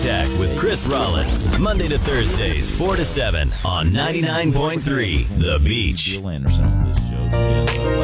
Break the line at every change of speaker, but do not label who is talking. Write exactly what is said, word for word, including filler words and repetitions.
Attack with Chris Rollins, Monday to Thursdays, four to seven on ninety-nine point three The Beach.
Bill Anderson on this show. Yes,